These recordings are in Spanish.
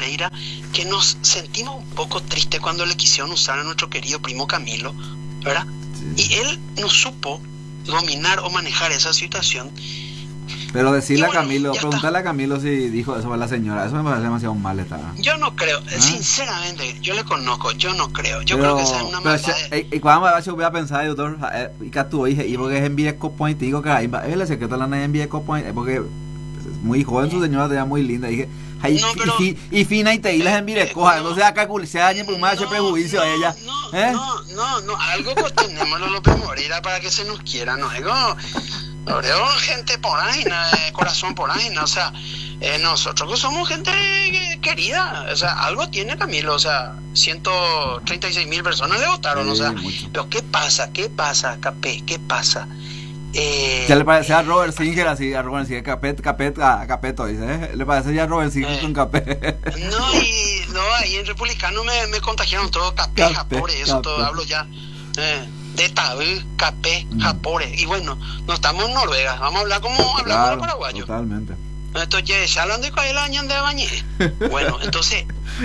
Moreira, que nos sentimos un poco tristes cuando le quisieron usar a nuestro querido primo Camilo, ¿verdad? Sí. Y él no supo dominar o manejar esa situación. Pero decirle Y bueno, a Camilo, ya preguntarle a Camilo si dijo eso a la señora, eso me parece demasiado mal esta. Yo no creo, sinceramente, yo le conozco, yo no creo. Yo creo que esa es una pero maldad. y cuando me voy a pensar, doctor, y que tú dije, y porque es envíe copoint, digo que ahí el secreto de la nave envíe copoint, porque es muy joven su señora, tenía muy linda, dije, ay, No, pero- y fina y te las envíe coja, no sea acá se dañe por más prejuicio a ella. No, algo pues tenemos los López Moreira para que se nos quiera, no es como, gente por ahí, corazón por ahí, o sea, nosotros que somos gente querida, o sea, algo tiene Camilo, o sea, 136,000 personas le votaron, Sí, o sea, mucho. pero ¿qué pasa, Capé? ¿Qué pasa? Ya le parecía a Robert Singer así, a Robert Singer, Capeto, dice, le parece ya a Robert Singer con Capé. No, ahí en Republicano me contagiaron todo, Capé, Capé, Japore, eso Capé. todo hablo ya. De Tabú, Capé, Japore. Y bueno, no estamos en Noruega, vamos a hablar como hablamos Claro, los paraguayos. totalmente. Entonces, ya hablando de que el año de bañé. Bueno, entonces,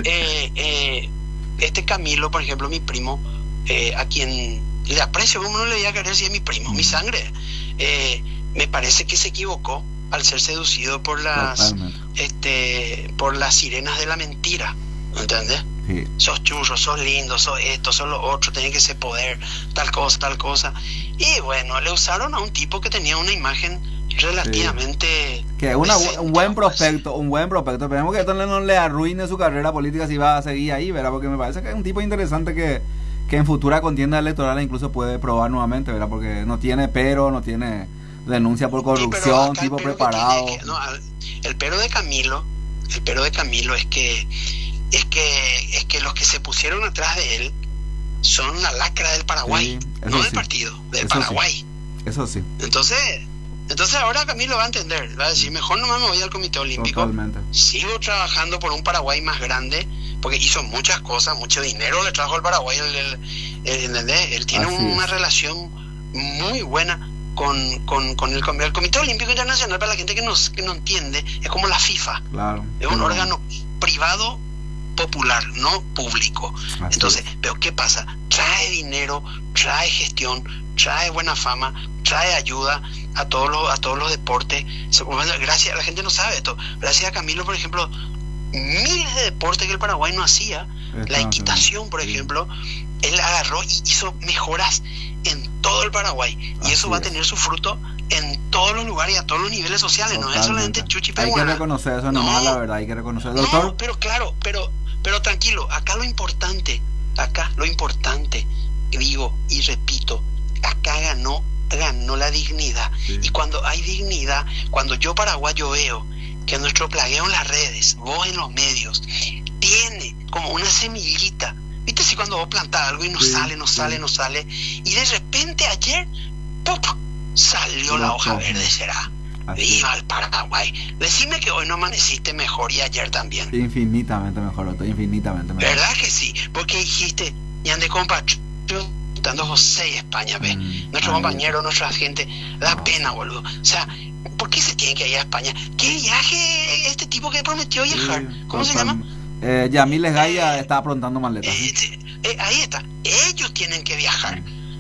este Camilo, por ejemplo, mi primo, a quien le aprecio, como no le voy a querer si es mi primo, mi sangre, me parece que se equivocó al ser seducido por las sirenas de la mentira, ¿entendés? Sí. Sos churro, sos lindo, sos esto, sos lo otro, tenés que ser poder, tal cosa. Y bueno, le usaron a un tipo que tenía una imagen relativamente... Que es decente, un buen vamos a decir. prospecto. Esperemos que esto no le arruine su carrera política si va a seguir ahí, ¿verdad? Porque me parece que es un tipo interesante que en futura contienda electoral incluso puede probar nuevamente, ¿verdad? Porque no tiene denuncia por corrupción, acá tipo el pero preparado. El pero de Camilo es que los que se pusieron atrás de él son la lacra del Paraguay, Sí, eso no del sí. partido, del Eso Paraguay. Sí. Eso sí. Entonces ahora Camilo va a entender, va a decir, mejor nomás me voy al Comité Olímpico, Totalmente. sigo trabajando por un Paraguay más grande, porque hizo muchas cosas, mucho dinero le trajo al Paraguay, ¿entendés? Él tiene Así una es. relación muy buena con el Comité Olímpico Internacional. Para la gente que no entiende, es como la FIFA, Claro. es un órgano privado popular, no público. Así Entonces, pero ¿qué pasa? Trae dinero, trae gestión, trae buena fama, trae ayuda a todos los deportes. Gracias, la gente no sabe esto. Gracias a Camilo, por ejemplo, miles de deportes que el Paraguay no hacía, la equitación, por ejemplo, él agarró y hizo mejoras en todo el Paraguay, y eso va a tener su fruto en todos los lugares y a todos los niveles sociales. Totalmente. No es solamente chuchi hay que peruana. reconocer eso, nomás la verdad, hay que reconocer. Doctor. No, pero claro, pero tranquilo, acá lo importante, digo y repito, acá ganó la dignidad. Sí. Y cuando hay dignidad, cuando yo paraguayo veo que nuestro plagueo en las redes, vos en los medios, tiene como una semillita, viste, si cuando vos plantás algo y no sale, y de repente ayer ¡pum!, salió la hoja verde, será. Viva el Paraguay. Decime que hoy no amaneciste mejor y ayer también. Infinitamente mejor, doctor, infinitamente mejor. ¿Verdad que sí? Porque dijiste, y ande compa, dando José y España, ¿ves? Nuestro compañero, nuestra gente, da pena, boludo. O sea, ¿por qué se tiene que ir a España? ¿Qué viaje este tipo que prometió viajar? ¿Cómo se llama? Yamiles Gaya está aprontando maletas. Ahí está. Ellos tienen que viajar.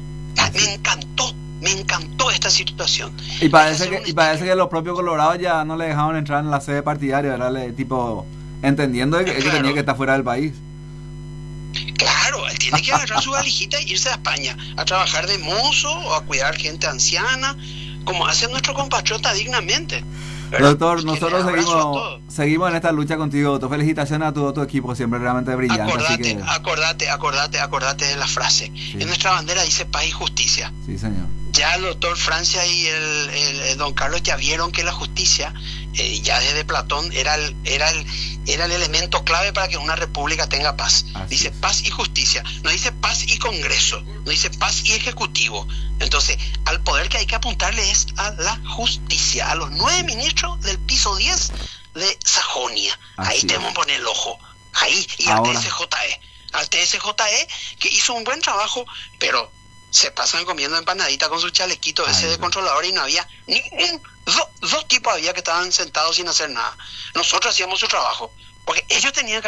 Me encantó esta situación. Y parece que los propios colorados ya no le dejaron entrar en la sede partidaria, ¿verdad? Tipo, entendiendo que tenía que estar fuera del país. Claro, él tiene que agarrar su valijita e irse a España a trabajar de mozo o a cuidar gente anciana, como hace nuestro compatriota dignamente. ¿Verdad? Doctor, nosotros seguimos en esta lucha contigo, doctor. Felicitaciones a todo tu equipo, siempre realmente brillante. Acordate de la frase. Sí. En nuestra bandera dice paz y justicia. Sí, señor. Ya el doctor Francia y el don Carlos ya vieron que la justicia, ya desde Platón, era el elemento clave para que una república tenga paz. Dice paz y justicia, no dice paz y Congreso, no dice paz y Ejecutivo. Entonces, al poder que hay que apuntarle es a la justicia, a los 9 ministros del piso 10 de Sajonia. Ahí tenemos que poner el ojo. Ahí, y al TSJE, que hizo un buen trabajo, pero se pasan comiendo empanadita con su chalequito ese de controlador, y no había dos tipos había que estaban sentados sin hacer nada. Nosotros hacíamos su trabajo, porque ellos tenían que